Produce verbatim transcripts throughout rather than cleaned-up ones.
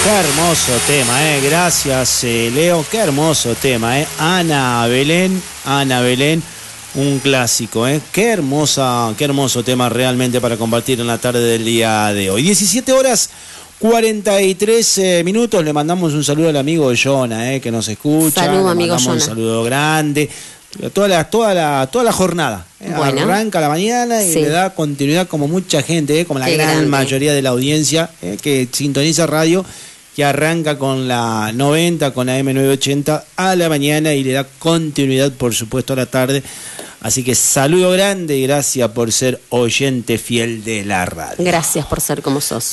Qué hermoso tema, eh. Gracias, eh, Leo. Qué hermoso tema, eh. Ana Belén, Ana Belén, un clásico, eh. Qué hermosa, qué hermoso tema realmente para compartir en la tarde del día de hoy. diecisiete horas cuarenta y tres eh, minutos. Le mandamos un saludo al amigo Jonah, eh, que nos escucha. Saludo, Le amigo mandamos Jonah. un saludo grande. Toda la, toda la, toda la jornada. Eh, Bueno. Arranca la mañana y Sí. le da continuidad como mucha gente, eh, como la Qué gran grande. mayoría de la audiencia eh, que sintoniza radio, que arranca con la noventa, con la M novecientos ochenta a la mañana y le da continuidad, por supuesto, a la tarde. Así que saludo grande y gracias por ser oyente fiel de la radio. Gracias por ser como sos.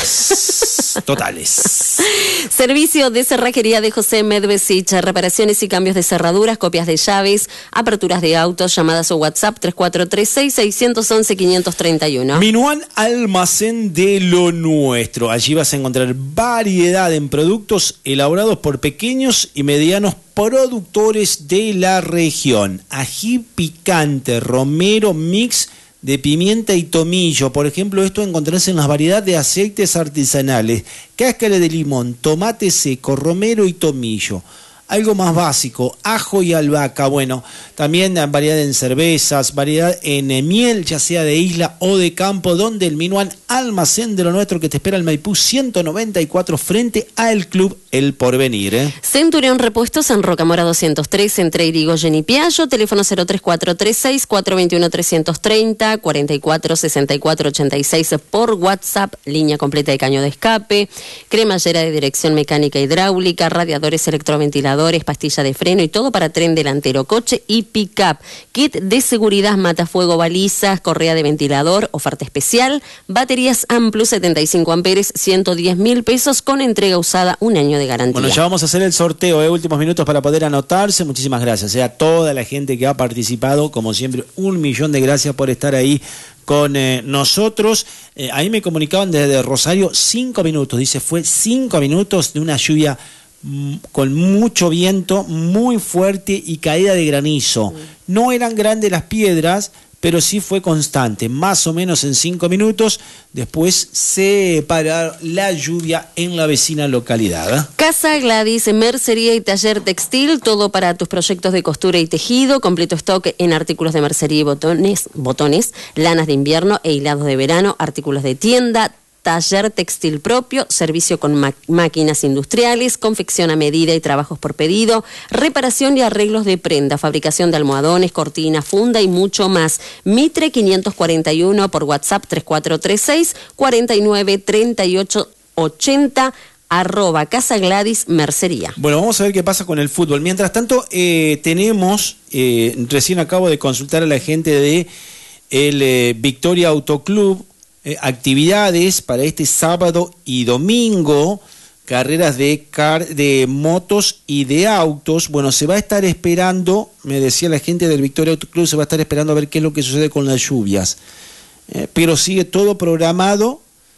Gracias totales. Servicio de cerrajería de José Medvesich, reparaciones y cambios de cerraduras, copias de llaves, aperturas de autos, llamadas o WhatsApp tres cuatro tres seis, seis uno uno, cinco tres uno. Minuan Almacén de lo Nuestro. Allí vas a encontrar variedad en productos elaborados por pequeños y medianos productores de la región. Ají picante, romero mix de pimienta y tomillo. Por ejemplo, esto encontrarás en las variedades de aceites artesanales. Cáscara de limón, tomate seco, romero y tomillo. Algo más básico, ajo y albahaca. Bueno, también variedad en cervezas, variedad en eh, miel, ya sea de isla o de campo, donde el Minuan Almacén de lo Nuestro, que te espera en Maipú ciento noventa y cuatro, frente al Club El Porvenir. ¿eh? Centurión Repuestos en Rocamora doscientos tres, entre Irigoyen y Piaggio, teléfono cero tres cuatro tres seis, cuatro dos uno, tres tres cero, cuarenta y cuatro sesenta y cuatro ochenta y seis por WhatsApp, línea completa de caño de escape, cremallera de dirección mecánica hidráulica, radiadores electroventiladores, pastilla de freno y todo para tren delantero, coche y pick-up, kit de seguridad, matafuego, balizas, correa de ventilador, oferta especial, baterías Amplus setenta y cinco amperes, ciento diez mil pesos con entrega usada, un año de garantía. Bueno, ya vamos a hacer el sorteo, ¿eh? Últimos minutos para poder anotarse. Muchísimas gracias eh, a toda la gente que ha participado. Como siempre, un millón de gracias por estar ahí con eh, nosotros. Eh, ahí me comunicaban desde Rosario, cinco minutos. Dice, fue cinco minutos de una lluvia mm, con mucho viento, muy fuerte y caída de granizo. No eran grandes las piedras, pero sí fue constante, más o menos en cinco minutos. Después se paró la lluvia en la vecina localidad. ¿eh? Casa Gladys, mercería y taller textil, todo para tus proyectos de costura y tejido, completo stock en artículos de mercería y botones, botones, lanas de invierno e hilados de verano, artículos de tienda, taller textil propio, servicio con ma- máquinas industriales, confección a medida y trabajos por pedido, reparación y arreglos de prenda, fabricación de almohadones, cortinas, funda y mucho más. Mitre quinientos cuarenta y uno por WhatsApp tres cuatro tres seis, cuarenta y nueve, treinta y ocho, ochenta, arroba Casa Gladys Mercería. Bueno, vamos a ver qué pasa con el fútbol. Mientras tanto, eh, tenemos, eh, recién acabo de consultar a la gente de el eh, Victoria Autoclub, Eh, actividades para este sábado y domingo, carreras de car de motos y de autos. Bueno, se va a estar esperando, me decía la gente del Victoria Auto Club, se va a estar esperando a ver qué es lo que sucede con las lluvias. Eh, pero sigue todo programado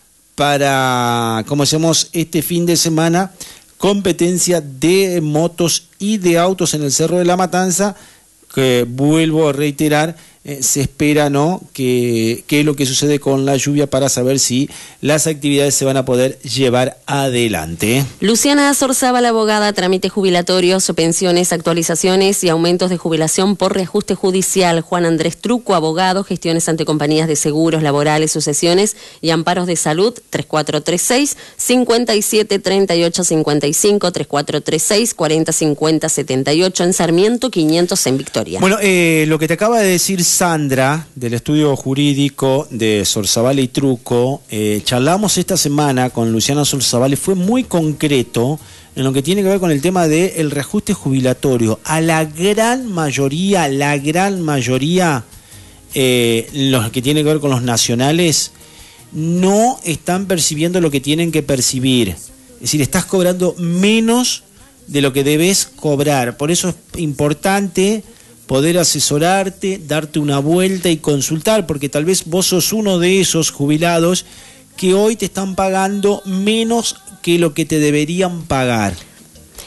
para, como decíamos, este fin de semana, competencia de motos y de autos en el Cerro de la Matanza, que vuelvo a reiterar, Eh, se espera, ¿no?, que, que es lo que sucede con la lluvia para saber si las actividades se van a poder llevar adelante. Luciana Zorzábal, abogada, trámites jubilatorios, pensiones, actualizaciones y aumentos de jubilación por reajuste judicial. Juan Andrés Truco, abogado, gestiones ante compañías de seguros laborales, sucesiones y amparos de salud, tres cuatro tres seis, cincuenta y siete, treinta y ocho, cincuenta y cinco, tres cuatro tres seis, cuarenta, cincuenta, setenta y ocho en Sarmiento, quinientos en Victoria. Bueno, eh, lo que te acaba de decir Sandra, del estudio jurídico de Zorzábal y Truco, eh, charlamos esta semana con Luciana Zorzábal y fue muy concreto en lo que tiene que ver con el tema del reajuste jubilatorio. A la gran mayoría, la gran mayoría, eh, los que tiene que ver con los nacionales, no están percibiendo lo que tienen que percibir. Es decir, estás cobrando menos de lo que debes cobrar. Por eso es importante poder asesorarte, darte una vuelta y consultar, porque tal vez vos sos uno de esos jubilados que hoy te están pagando menos que lo que te deberían pagar.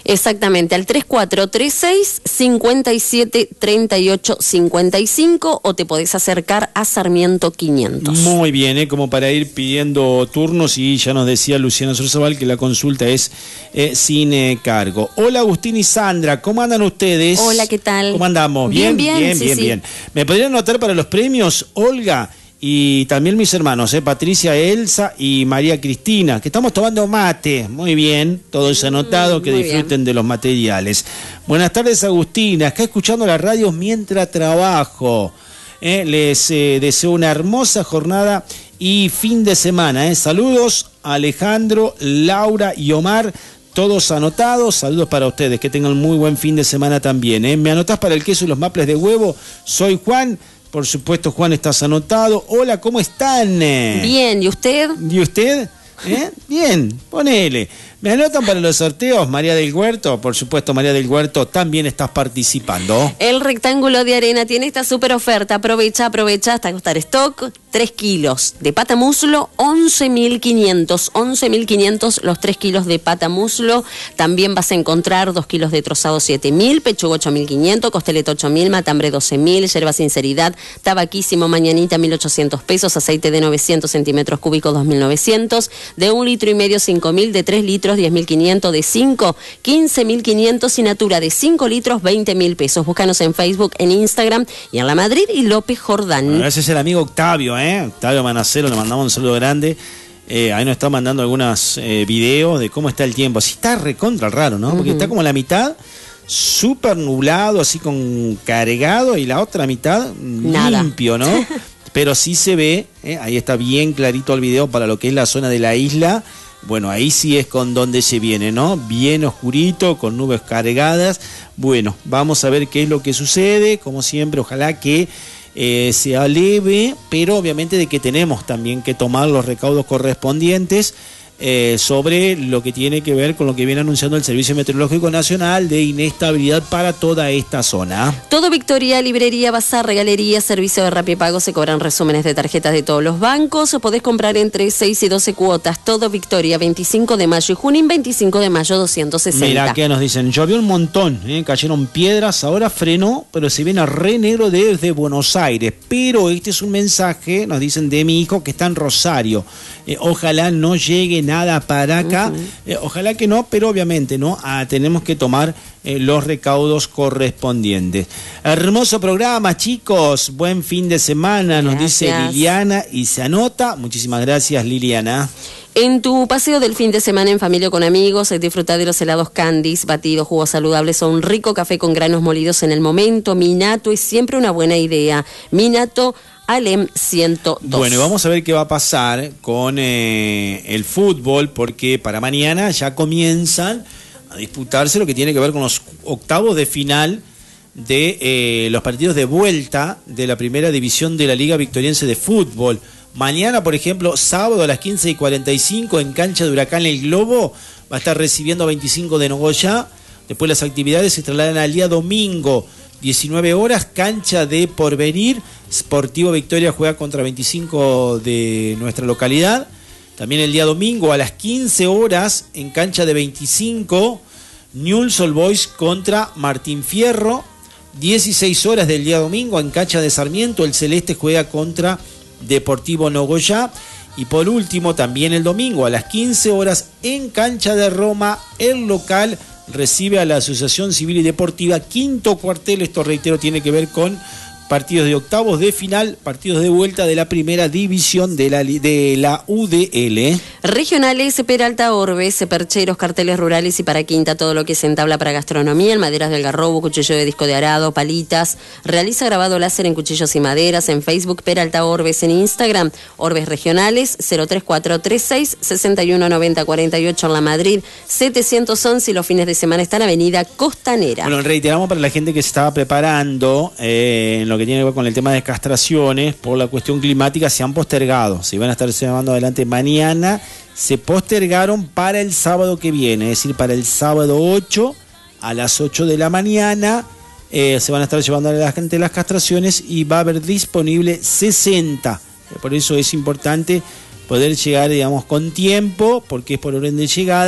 Exactamente, al tres cuatro tres seis, cinco siete, tres ocho cinco cinco o te podés acercar a Sarmiento quinientos. Muy bien, ¿eh? Como para ir pidiendo turnos, y ya nos decía Luciana Sorzabal que la consulta es eh, sin eh, cargo. Hola Agustín y Sandra, ¿cómo andan ustedes? Hola, ¿qué tal? ¿Cómo andamos? Bien, bien, bien, bien, sí, bien, sí. bien. ¿Me podrían anotar para los premios, Olga? Y también mis hermanos, eh, Patricia, Elsa y María Cristina, que estamos tomando mate. Muy bien, todo es anotado, que disfruten bien de los materiales. Buenas tardes, Agustina, acá escuchando la radio mientras trabajo. Eh, les eh, deseo una hermosa jornada y fin de semana. Eh. Saludos a Alejandro, Laura y Omar, todos anotados. Saludos para ustedes, que tengan muy buen fin de semana también. Eh. ¿Me anotás para el queso y los maples de huevo? Soy Juan. Por supuesto, Juan, estás anotado. Hola, ¿cómo están? Bien, ¿y usted? ¿Y usted? ¿Eh? Bien, ponele. ¿Me anotan para los sorteos? María del Huerto, por supuesto, María del Huerto, también estás participando. El rectángulo de arena tiene esta super oferta. Aprovecha, aprovecha hasta costar stock. tres kilos de pata muslo, once mil quinientos. once mil quinientos los tres kilos de pata muslo. También vas a encontrar dos kilos de trozado, siete mil. Pechuga, ocho mil quinientos. Costeleta, ocho mil. Matambre, doce mil. Yerba Sinceridad. Tabaquísimo, mañanita, mil ochocientos pesos. Aceite de novecientos centímetros cúbicos, dos mil novecientos. De un litro y medio, cinco mil. De tres litros, diez mil quinientos. De cinco, quince mil quinientos. Y Natura de cinco litros, veinte mil pesos. Búscanos en Facebook, en Instagram y en La Madrid y López Jordán. Bueno, gracias al amigo Octavio, ¿eh? Octavio Manacero, le mandamos un saludo grande. Eh, ahí nos está mandando algunos eh, videos de cómo está el tiempo. Así está recontra raro, ¿no? Porque uh-huh. está como la mitad súper nublado, así con cargado, y la otra mitad Nada. limpio, ¿no? Pero sí se ve, ¿eh? Ahí está bien clarito el video para lo que es la zona de la isla. Bueno, ahí sí es con donde se viene, ¿no? Bien oscurito, con nubes cargadas. Bueno, vamos a ver qué es lo que sucede. Como siempre, ojalá que eh, sea leve, pero obviamente de que tenemos también que tomar los recaudos correspondientes eh, sobre lo que tiene que ver con lo que viene anunciando el Servicio Meteorológico Nacional de inestabilidad para toda esta zona. Todo Victoria, librería, bazar, regalería, servicio de Rapipago, se cobran resúmenes de tarjetas de todos los bancos, o podés comprar entre seis y doce cuotas. Todo Victoria, veinticinco de mayo y Junín, veinticinco de mayo, doscientos sesenta. Mirá que nos dicen, llovió un montón, ¿eh? Cayeron piedras, ahora frenó, pero se viene re negro desde Buenos Aires. Pero este es un mensaje, nos dicen, de mi hijo que está en Rosario. Eh, ojalá no llegue nada para acá, uh-huh. eh, ojalá que no, pero obviamente no, ah, tenemos que tomar eh, los recaudos correspondientes. Hermoso programa, chicos, buen fin de semana, nos gracias. Dice Liliana, y se anota. Muchísimas gracias, Liliana. En tu paseo del fin de semana en familia o con amigos, disfruta de los helados Candies, batidos, jugos saludables o un rico café con granos molidos en el momento. Minato es siempre una buena idea. Minato Alem ciento dos. Bueno, y vamos a ver qué va a pasar con eh, el fútbol, porque para mañana ya comienzan a disputarse lo que tiene que ver con los octavos de final de eh, los partidos de vuelta de la primera división de la Liga Victoriense de Fútbol. Mañana, por ejemplo, sábado a las quince y cuarenta y cinco en cancha de Huracán El Globo, va a estar recibiendo a veinticinco de Nogoyá. Después las actividades se trasladan al día domingo, diecinueve horas, cancha de Porvenir. Sportivo Victoria juega contra veinticinco de nuestra localidad. También el día domingo a las quince horas en cancha de veinticinco, Newell's Old Boys contra Martín Fierro. dieciséis horas del día domingo en cancha de Sarmiento, el Celeste juega contra Deportivo Nogoyá. Y por último, también el domingo a las quince horas en cancha de Roma, el local recibe a la Asociación Civil y Deportiva Quinto Cuartel. Esto, reitero, tiene que ver con partidos de octavos de final, partidos de vuelta de la primera división de la, de la U D L. Regionales, Peralta Orbes, percheros, carteles rurales y para quinta, todo lo que se entabla para gastronomía, en maderas del Garrobo, cuchillo de disco de arado, palitas. Realiza grabado láser en cuchillos y maderas. En Facebook, Peralta Orbes. En Instagram, Orbes Regionales, cero tres cuatro tres seis, seis uno nueve cero cuatro ocho en La Madrid, setecientos once, y los fines de semana está en Avenida Costanera. Bueno, reiteramos para la gente que se estaba preparando eh, en lo que tiene que ver con el tema de castraciones, por la cuestión climática se han postergado, se iban a estar llevando adelante mañana, se postergaron para el sábado que viene, es decir, para el sábado ocho a las ocho de la mañana, eh, se van a estar llevando a la gente las castraciones y va a haber disponible sesenta, por eso es importante poder llegar, digamos, con tiempo, porque es por orden de llegada.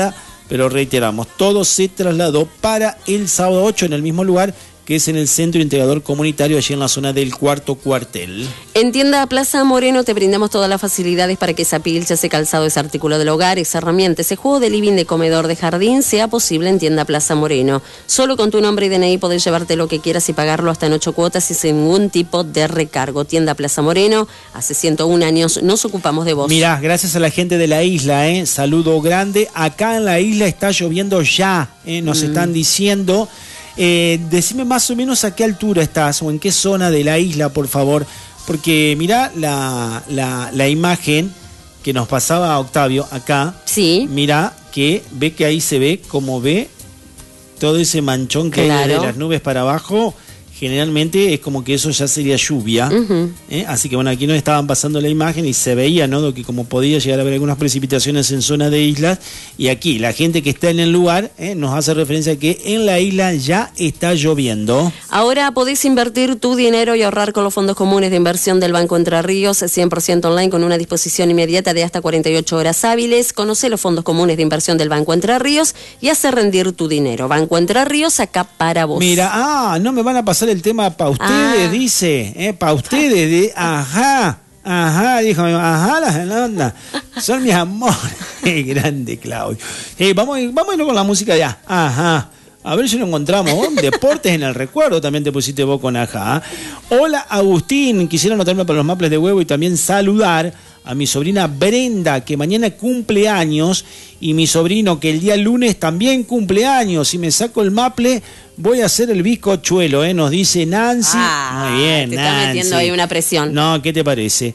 pero reiteramos, todo se trasladó para el sábado ocho en el mismo lugar, que es en el Centro Integrador Comunitario, allí en la zona del Cuarto Cuartel. En Tienda Plaza Moreno te brindamos todas las facilidades para que esa pilcha, ese calzado, ese artículo del hogar, esa herramienta, ese juego de living, de comedor, de jardín, sea posible en Tienda Plaza Moreno. Solo con tu nombre y D N I podés llevarte lo que quieras y pagarlo hasta en ocho cuotas y sin ningún tipo de recargo. Tienda Plaza Moreno, hace ciento un años nos ocupamos de vos. Mirá, gracias a la gente de la isla, ¿eh? Saludo grande. Acá en la isla está lloviendo ya, ¿eh? Nos mm. están diciendo... Eh, decime más o menos a qué altura estás o en qué zona de la isla, por favor, porque mirá la, la, la imagen que nos pasaba Octavio acá. Sí. Mirá que ve que ahí se ve como ve todo ese manchón que claro. hay de las nubes para abajo. Generalmente es como que eso ya sería lluvia. Uh-huh. ¿eh? Así que bueno, aquí nos estaban pasando la imagen y se veía, ¿no?, que como podía llegar a haber algunas precipitaciones en zona de islas. Y aquí la gente que está en el lugar ¿eh? nos hace referencia a que en la isla ya está lloviendo. Ahora podés invertir tu dinero y ahorrar con los fondos comunes de inversión del Banco Entre Ríos, cien por ciento online con una disposición inmediata de hasta cuarenta y ocho horas hábiles. Conoce los fondos comunes de inversión del Banco Entre Ríos y hace rendir tu dinero. Banco Entre Ríos, acá para vos. Mira, ah, no me van a pasar el tema para ustedes, ah. dice, eh, para ustedes, de, ajá, ajá, dijo, ajá, la onda, son mis amores. Grande, Claudio. Eh, vamos, vamos a ir con la música ya, ajá. A ver si lo encontramos. ¿Oh? Deportes en el recuerdo, también te pusiste vos con ajá. Hola, Agustín, quisiera anotarme para los maples de huevo y también saludar a mi sobrina Brenda, que mañana cumple años, y mi sobrino, que el día lunes también cumple años. Si me saco el maple, voy a hacer el bizcochuelo, ¿eh? Nos dice Nancy. Ah, muy bien, te Nancy. está metiendo ahí una presión. No, ¿qué te parece?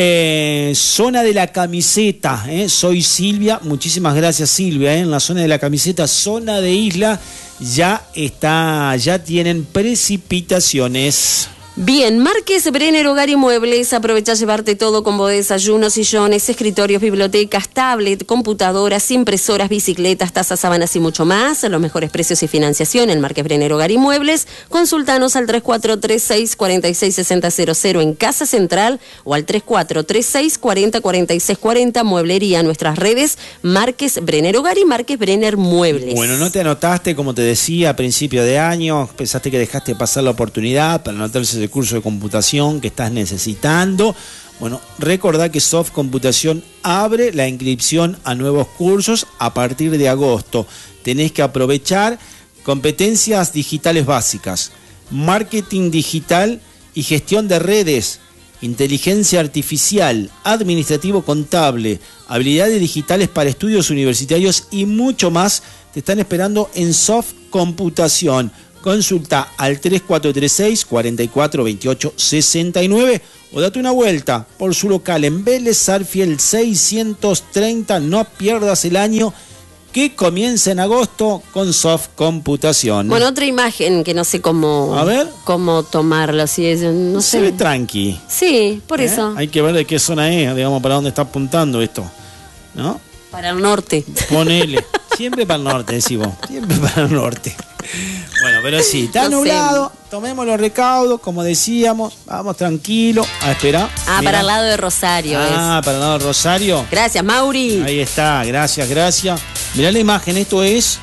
Eh, zona de la camiseta, ¿eh? Soy Silvia, muchísimas gracias Silvia, ¿eh? En la zona de la camiseta, zona de isla, ya está, ya tienen precipitaciones. Bien, Márquez Brenner Hogar y Muebles, aprovecha llevarte todo combo de desayunos, sillones, escritorios, bibliotecas, tablet, computadoras, impresoras, bicicletas, tazas, sábanas y mucho más. Los mejores precios y financiación en Márquez Brenner Hogar y Muebles. Consultanos al tres cuatro tres seis, cuatro seis seis cero cero cero en Casa Central o al tres cuatro tres seis, cuatro cero cuatro seis cuatro cero, Mueblería, nuestras redes, Márquez Brenner Hogar y Márquez Brenner Muebles. Bueno, no te anotaste, como te decía, a principio de año, pensaste que dejaste pasar la oportunidad para anotarse ese curso de computación que estás necesitando. Bueno, recordá que Soft Computación abre la inscripción a nuevos cursos a partir de agosto. Tenés que aprovechar competencias digitales básicas, marketing digital y gestión de redes, inteligencia artificial, administrativo contable, habilidades digitales para estudios universitarios y mucho más. Te están esperando en Soft Computación. Consulta al tres cuatro tres seis, cuatro cuatro dos ocho seis nueve o date una vuelta por su local en Vélez Sarsfield seiscientos treinta. No pierdas el año que comienza en agosto con Soft Computación. Bueno, otra imagen que no sé cómo, a ver, cómo tomarlo. Si es, no se sé. ve tranqui. Sí, por ¿Eh? eso. Hay que ver de qué zona es, digamos, para dónde está apuntando esto, ¿no? Para el norte. Ponele. Siempre para el norte, decimos. Siempre para el norte. Bueno, pero sí, está no nublado, sé. Tomemos los recaudos, como decíamos, vamos tranquilo, a esperar. Ah, mirá. Para el lado de Rosario. Ah, es. para el lado de Rosario. Gracias, Mauri. Ahí está, gracias, gracias. Mirá la imagen, esto es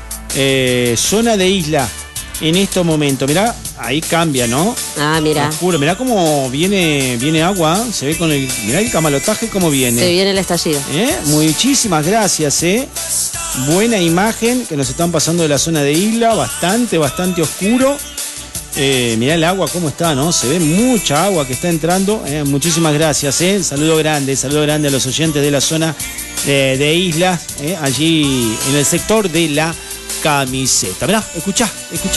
eh, zona de isla en estos momentos. Mirá, ahí cambia, ¿no? Ah, mirá. Oscuro. Mirá cómo viene, viene agua, se ve con el, mirá el camalotaje cómo viene. Se viene el estallido. ¿Eh? Muchísimas gracias, ¿eh? Buena imagen que nos están pasando de la zona de isla, bastante, bastante oscuro. Eh, mirá el agua cómo está, ¿no? Se ve mucha agua que está entrando. Eh, muchísimas gracias, ¿eh? Saludo grande, saludo grande a los oyentes de la zona de, de islas, ¿eh? Allí en el sector de la camiseta. Mirá, escuchá, escuchá.